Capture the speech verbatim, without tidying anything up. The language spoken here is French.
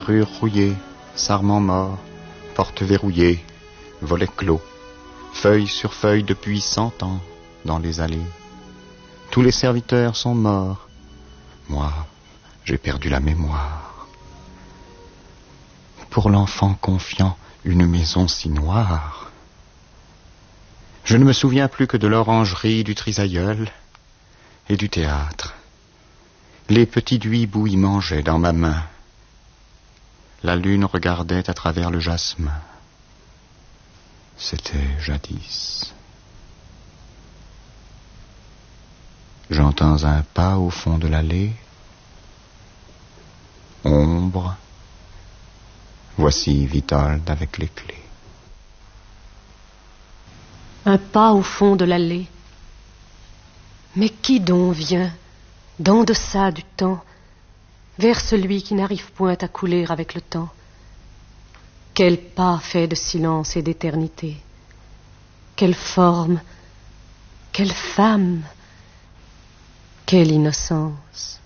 Rue rouillée, sarment mort, porte verrouillée, volet clos, feuille sur feuille depuis cent ans dans les allées. Tous les serviteurs sont morts. Moi, j'ai perdu la mémoire. Pour l'enfant confiant, une maison si noire. Je ne me souviens plus que de l'orangerie, du trisaïeul et du théâtre. Les petits huiboux y mangeaient dans ma main. La lune regardait à travers le jasmin. C'était jadis. J'entends un pas au fond de l'allée. Ombre. Voici Vitold avec les clés. Un pas au fond de l'allée. Mais qui donc vient, d'en deçà du temps, vers celui qui n'arrive point à couler avec le temps? Quel pas fait de silence et d'éternité? Quelle forme, quelle femme, quelle innocence!